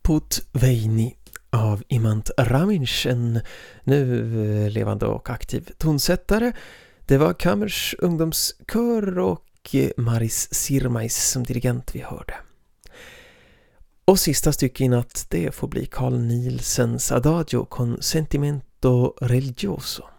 Put Veini av Imant Raminsh, en nu levande och aktiv tonsättare. Det var Kamers ungdomskör och Maris Sirmais som dirigent vi hörde. Och sista stycket i natt, det får bli Carl Nielsens Adagio con sentimento religioso.